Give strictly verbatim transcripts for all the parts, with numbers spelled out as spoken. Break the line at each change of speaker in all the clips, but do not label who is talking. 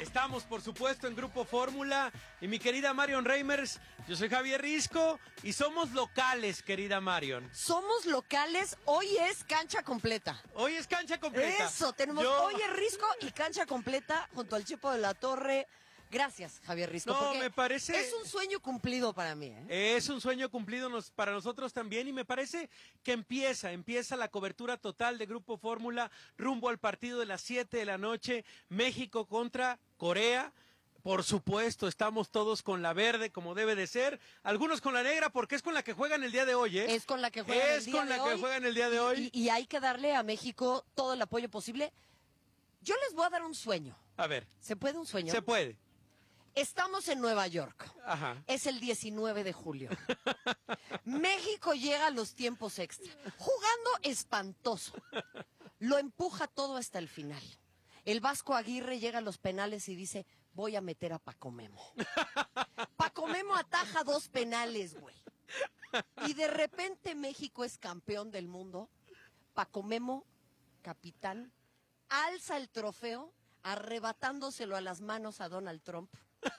estamos, por supuesto, en Grupo Fórmula. Y mi querida Marion Reimers, yo soy Javier Risco y somos locales, querida Marion.
Somos locales, hoy es cancha completa.
Hoy es cancha completa.
Eso, tenemos
yo...
hoy es Risco y cancha completa junto al Chepo de la Torre. Gracias, Javier Risco.
No, me parece...
Es un sueño cumplido para mí, ¿eh?
Es un sueño cumplido nos, para nosotros también y me parece que empieza, empieza la cobertura total de Grupo Fórmula rumbo al partido de las siete de la noche, México contra Corea. Por supuesto, estamos todos con la verde como debe de ser, algunos con la negra porque es con la que juegan el día de hoy, ¿eh?
Es con la que juegan
es
el día
con
de
la
hoy.
que juegan el día de hoy.
Y, y hay que darle a México todo el apoyo posible. Yo les voy a dar un sueño.
A ver.
¿Se puede un sueño?
Se puede.
Estamos en Nueva York.
Ajá.
Es el diecinueve de julio. México llega a los tiempos extra. Jugando espantoso. Lo empuja todo hasta el final. El Vasco Aguirre llega a los penales y dice, voy a meter a Paco Memo. Paco Memo ataja dos penales, güey. Y de repente México es campeón del mundo. Paco Memo, capitán, alza el trofeo arrebatándoselo a las manos a Donald Trump.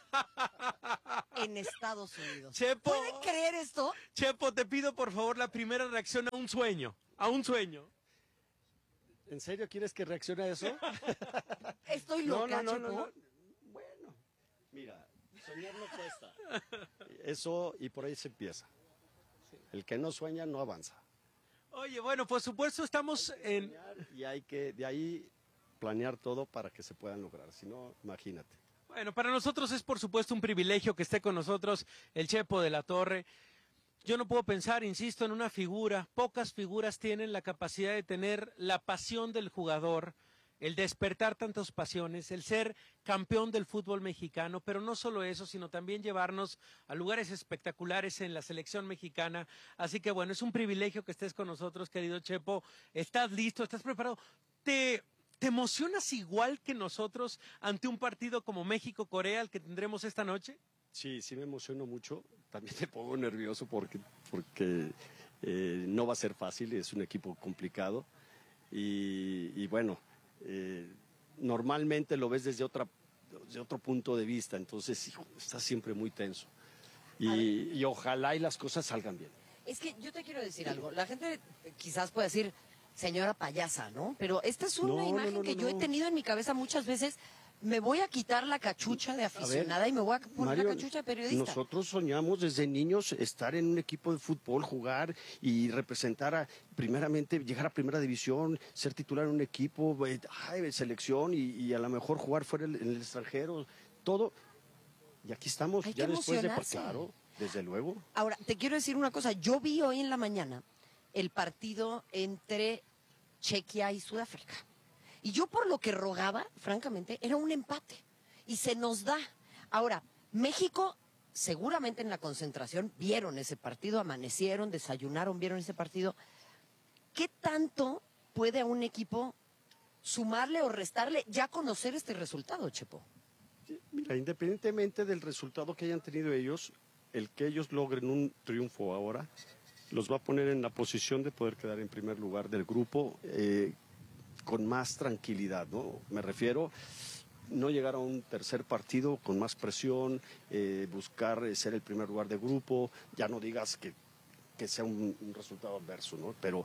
En Estados Unidos.
Chepo,
¿Pueden creer esto?
Chepo, te pido por favor la primera reacción a un sueño, a un sueño.
¿En serio quieres que reaccione a eso?
Estoy loca,
no, no,
Chepo.
no, no. Bueno, mira, soñar no cuesta. Eso, y por ahí se empieza. El que no sueña no avanza.
Oye, bueno, por supuesto estamos en...
Y hay que de ahí planear todo para que se puedan lograr. Si no, imagínate.
Bueno, para nosotros es por supuesto un privilegio que esté con nosotros el Chepo de la Torre. Yo no puedo pensar, insisto, en una figura. Pocas figuras tienen la capacidad de tener la pasión del jugador, el despertar tantas pasiones, el ser campeón del fútbol mexicano, pero no solo eso, sino también llevarnos a lugares espectaculares en la selección mexicana. Así que bueno, es un privilegio que estés con nosotros, querido Chepo. ¿Estás listo? ¿Estás preparado? ¿Te... ¿Te emocionas igual que nosotros ante un partido como México-Corea, el que tendremos esta noche?
Sí, sí me emociono mucho. También me pongo nervioso porque, porque eh, no va a ser fácil, es un equipo complicado. Y, y bueno, eh, normalmente lo ves desde, otra, desde otro punto de vista, entonces hijo, estás siempre muy tenso. Y, y ojalá y las cosas salgan bien.
Es que yo te quiero decir algo. La gente quizás puede decir... señora payasa, ¿no? Pero esta es una
no,
imagen
no, no,
que
no,
yo he
no.
tenido en mi cabeza muchas veces. Me voy a quitar la cachucha de aficionada
ver,
y me voy a poner
Mario,
la cachucha de periodista.
Nosotros soñamos desde niños estar en un equipo de fútbol, jugar y representar a, primeramente, llegar a primera división, ser titular en un equipo, ay, selección y, y a lo mejor jugar fuera en el extranjero, todo. Y aquí estamos,
Hay
ya
que
después de,
emocionarse.
claro, desde luego.
Ahora, te quiero decir una cosa. Yo vi hoy en la mañana el partido entre Chequia y Sudáfrica. Y yo por lo que rogaba, francamente, era un empate. Y se nos da. Ahora, México, seguramente en la concentración, vieron ese partido, amanecieron, desayunaron, vieron ese partido. ¿Qué tanto puede a un equipo sumarle o restarle ya conocer este resultado, Chepo?
Sí, mira, independientemente del resultado que hayan tenido ellos, el que ellos logren un triunfo ahora los va a poner en la posición de poder quedar en primer lugar del grupo eh, con más tranquilidad, ¿no? Me refiero no llegar a un tercer partido con más presión, eh, buscar eh, ser el primer lugar de grupo, ya no digas que, que sea un, un resultado adverso, ¿no? Pero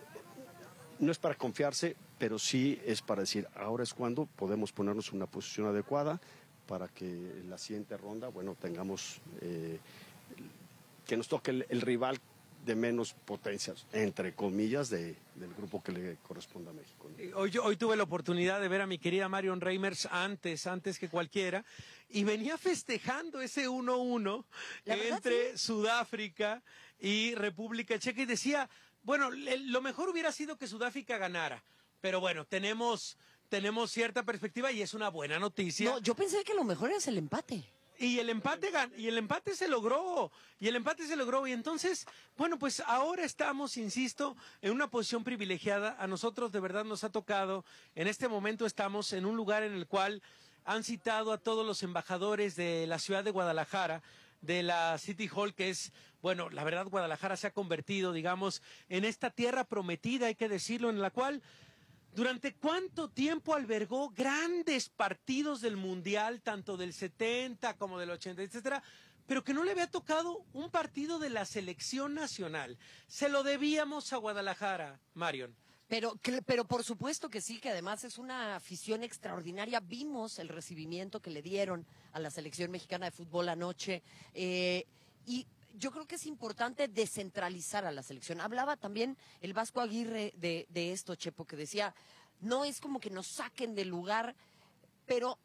no es para confiarse, pero sí es para decir, ahora es cuando podemos ponernos en una posición adecuada para que en la siguiente ronda, bueno, tengamos, eh, que nos toque el, el rival de menos potencias, entre comillas, de, del grupo que le corresponde a México, ¿no?
Hoy, hoy tuve la oportunidad de ver a mi querida Marion Reimers antes, antes que cualquiera, y venía festejando ese uno uno entre
sí.
Sudáfrica y República Checa, y decía, bueno, lo mejor hubiera sido que Sudáfrica ganara, pero bueno, tenemos, tenemos cierta perspectiva y es una buena noticia.
No, yo pensé que lo mejor es el empate.
Y el empate y el empate se logró, y el empate se logró, y entonces, bueno, pues ahora estamos, insisto, en una posición privilegiada. A nosotros de verdad nos ha tocado, en este momento estamos en un lugar en el cual han citado a todos los embajadores de la ciudad de Guadalajara, de la City Hall, que es, bueno, la verdad Guadalajara se ha convertido, digamos, en esta tierra prometida, hay que decirlo, en la cual ¿Durante cuánto tiempo albergó grandes partidos del Mundial, tanto del setenta como del ochenta, etcétera, pero que no le había tocado un partido de la selección nacional? Se lo debíamos a Guadalajara, Marion.
Pero, pero por supuesto que sí, que además es una afición extraordinaria. Vimos el recibimiento que le dieron a la selección mexicana de fútbol anoche. Eh, y yo creo que es importante descentralizar a la selección. Hablaba también el Vasco Aguirre de, de esto, Chepo, que decía, no es como que nos saquen del lugar, pero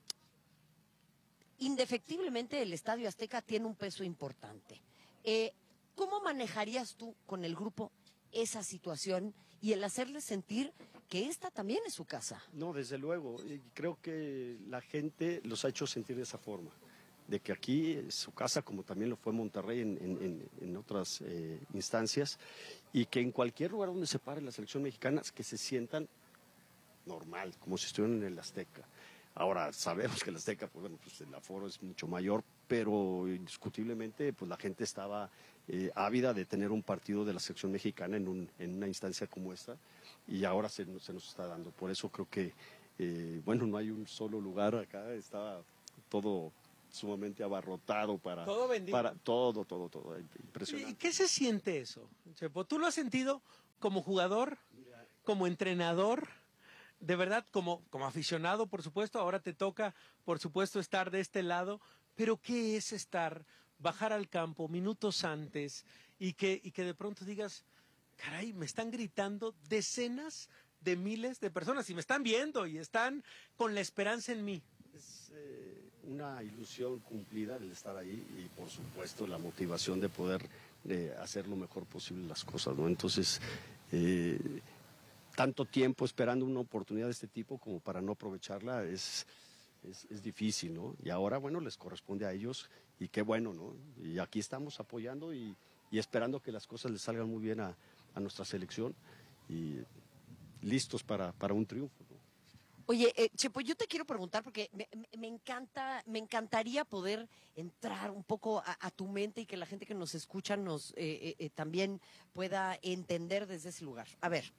indefectiblemente el Estadio Azteca tiene un peso importante. Eh, ¿Cómo manejarías tú con el grupo esa situación y el hacerles sentir que esta también es su casa?
No, desde luego. Y creo que la gente los ha hecho sentir de esa forma, de que aquí es su casa, como también lo fue Monterrey en, en, en otras eh, instancias, y que en cualquier lugar donde se pare la selección mexicana, que se sientan normal, como si estuvieran en el Azteca. Ahora, sabemos que el Azteca, pues bueno, pues el aforo es mucho mayor, pero indiscutiblemente pues la gente estaba eh, ávida de tener un partido de la selección mexicana en, un, en una instancia como esta, y ahora se, se nos está dando. Por eso creo que, eh, bueno, no hay un solo lugar acá, está todo sumamente abarrotado para
todo vendido.
Para todo, todo, todo, impresionante.
¿Y qué se siente eso, Chepo? ¿Tú lo has sentido como jugador, como entrenador? De verdad, como, como aficionado, por supuesto, ahora te toca, por supuesto, estar de este lado, pero ¿qué es estar, bajar al campo minutos antes y que, y que de pronto digas, caray, me están gritando decenas de miles de personas y me están viendo y están con la esperanza en mí?
Es eh, una ilusión cumplida el estar ahí y, por supuesto, la motivación de poder eh, hacer lo mejor posible las cosas, ¿no? Entonces, eh, tanto tiempo esperando una oportunidad de este tipo como para no aprovecharla es, es, es difícil, ¿no? Y ahora, bueno, les corresponde a ellos y qué bueno, ¿no? Y aquí estamos apoyando y, y esperando que las cosas les salgan muy bien a, a nuestra selección y listos para, para un triunfo, ¿no?
Oye, eh, Chepo, yo te quiero preguntar porque me, me encanta, me encantaría poder entrar un poco a, a tu mente y que la gente que nos escucha nos eh, eh, eh, también pueda entender desde ese lugar. A ver,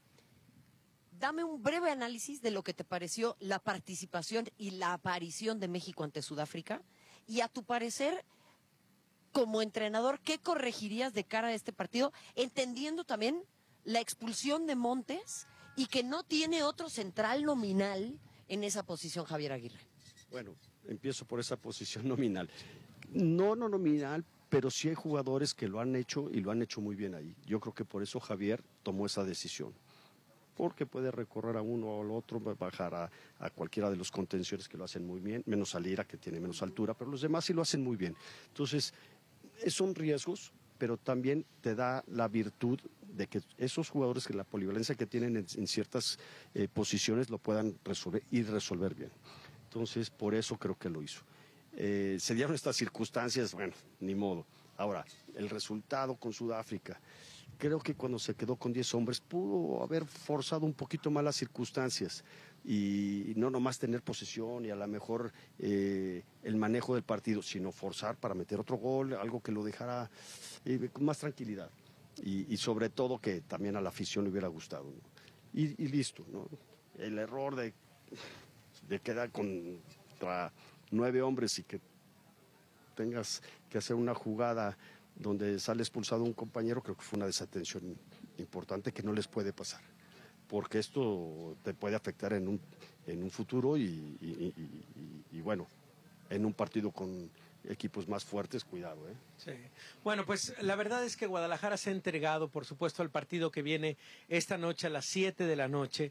dame un breve análisis de lo que te pareció la participación y la aparición de México ante Sudáfrica y a tu parecer, como entrenador, ¿qué corregirías de cara a este partido? Entendiendo también la expulsión de Montes y que no tiene otro central nominal en esa posición, Javier Aguirre.
Bueno, empiezo por esa posición nominal. No, no nominal, pero sí hay jugadores que lo han hecho y lo han hecho muy bien ahí. Yo creo que por eso Javier tomó esa decisión. Porque puede recorrer a uno o al otro, bajar a, a cualquiera de los contenciones que lo hacen muy bien, menos a Lira, que tiene menos altura, pero los demás sí lo hacen muy bien. Entonces, son riesgos, pero también te da la virtud de que esos jugadores, que la polivalencia que tienen en, en ciertas eh, posiciones, lo puedan resolver y resolver bien. Entonces, por eso creo que lo hizo. Eh, se dieron estas circunstancias, bueno, ni modo. Ahora, el resultado con Sudáfrica. Creo que cuando se quedó con diez hombres pudo haber forzado un poquito más las circunstancias y no nomás tener posesión y a lo mejor eh, el manejo del partido, sino forzar para meter otro gol, algo que lo dejara eh, con más tranquilidad y, y sobre todo que también a la afición le hubiera gustado, ¿no? y, y listo, ¿no? El error de, de quedar contra nueve hombres y que tengas que hacer una jugada donde sale expulsado un compañero, creo que fue una desatención importante que no les puede pasar, porque esto te puede afectar en un, en un futuro y, y, y, y, y bueno, en un partido con equipos más fuertes, cuidado, ¿eh?
Sí. Bueno, pues la verdad es que Guadalajara se ha entregado, por supuesto, al partido que viene esta noche a las siete de la noche.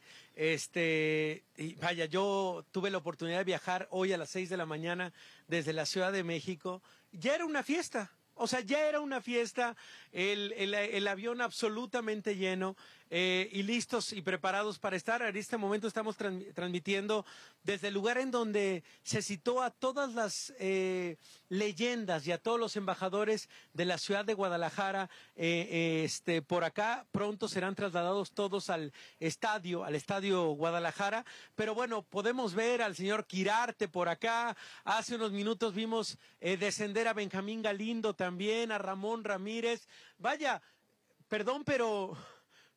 Este, y vaya, yo tuve la oportunidad de viajar hoy a las seis de la mañana desde la Ciudad de México. Ya era una fiesta. O sea, ya era una fiesta, el, el, el avión absolutamente lleno eh, y listos y preparados para estar. En este momento estamos trans, transmitiendo desde el lugar en donde se citó a todas las eh, leyendas y a todos los embajadores de la ciudad de Guadalajara. Eh, eh, este, por acá pronto serán trasladados todos al estadio, al estadio Guadalajara. Pero bueno, podemos ver al señor Quirarte por acá. Hace unos minutos vimos eh, descender a Benjamín Galindo también, a Ramón Ramírez. Vaya, perdón, pero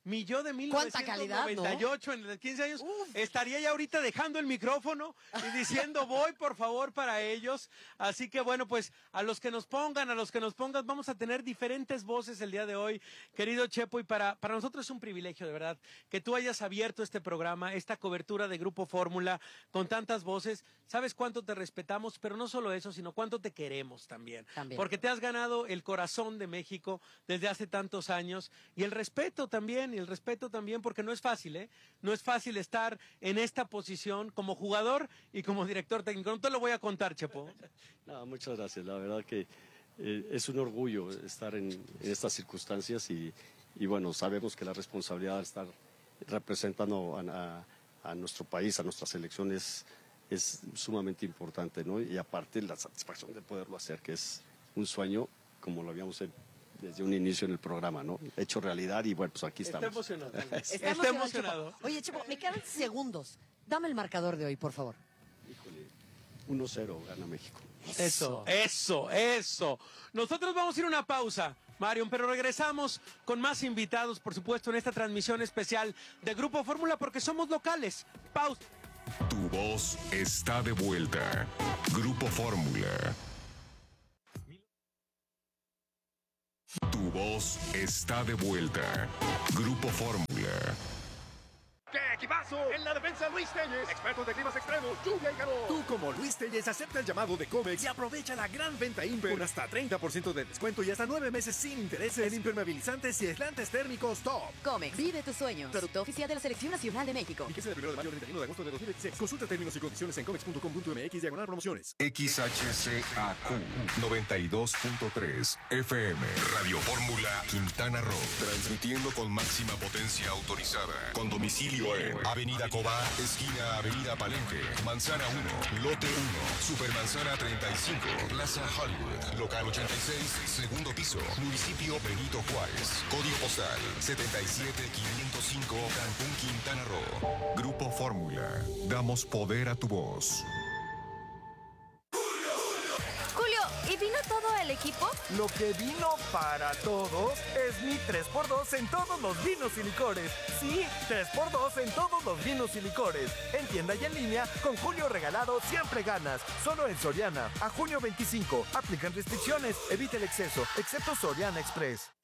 Mi yo de
¿Cuánta calidad,
mil novecientos noventa y ocho,
no?
en los quince años,
Uf.
estaría ya ahorita dejando el micrófono y diciendo voy por favor para ellos. Así que bueno, pues a los que nos pongan, a los que nos pongan, vamos a tener diferentes voces el día de hoy, querido Chepo, y para, para nosotros es un privilegio, de verdad, que tú hayas abierto este programa, esta cobertura de Grupo Fórmula con tantas voces. Sabes cuánto te respetamos, pero no solo eso, sino cuánto te queremos también.
También.
Porque te has ganado el corazón de México desde hace tantos años y el respeto también, y el respeto también, porque no es fácil, ¿eh? No es fácil estar en esta posición como jugador y como director técnico. No te lo voy a contar, Chepo.
No, muchas gracias. La verdad que eh, es un orgullo estar en, en estas circunstancias y, y bueno, sabemos que la responsabilidad de estar representando a, a, a nuestro país, a nuestra selección es, es sumamente importante, ¿no? Y aparte la satisfacción de poderlo hacer, que es un sueño, como lo habíamos hecho desde un inicio en el programa, ¿no? Hecho realidad y bueno, pues aquí estamos.
Está emocionado.
Está
Está
emocionado,
emocionado.
Chepo. Oye, Chepo, me quedan segundos. Dame el marcador de hoy, por favor.
Híjole, uno cero gana México.
Eso, eso, eso. Nosotros vamos a ir a una pausa, Marion, pero regresamos con más invitados, por supuesto, en esta transmisión especial de Grupo Fórmula, porque somos locales. Pausa.
Tu voz está de vuelta. Grupo Fórmula. Tu voz está de vuelta. Grupo Fórmula.
¡Qué equipazo! En la defensa, Luis Telles, experto de climas extremos, lluvia y calor.
Tú, como Luis Telles, acepta el llamado de Comex y aprovecha la gran venta Imper con hasta treinta por ciento de descuento y hasta nueve meses sin intereses en impermeabilizantes y aislantes térmicos top.
Comex, vive tus sueños. Producto oficial de la Selección Nacional de México.
Vigencia del primero de mayo al treinta y uno de agosto de dos mil veintiséis. Consulta términos y condiciones en comex punto com punto m x diagonal promociones.
X H C A Q noventa y dos punto tres F M. Radio Fórmula Quintana Roo. Transmitiendo con máxima potencia autorizada. Con domicilio en Avenida Cobá, esquina Avenida Palenque, Manzana uno, Lote uno, Supermanzana treinta y cinco, Plaza Hollywood, Local ochenta y seis, segundo piso, Municipio Benito Juárez. Código postal setenta y siete quinientos cinco, Cancún, Quintana Roo. Grupo Fórmula. Damos poder a tu voz.
Julio, ¿y vino todo el equipo?
Lo que vino para todos es mi tres por dos en todos los vinos y licores. Sí, tres por dos en todos los vinos y licores. En tienda y en línea, con Julio regalado siempre ganas. Solo en Soriana. A junio veinticinco. Aplican restricciones. Evita el exceso, excepto Soriana Express.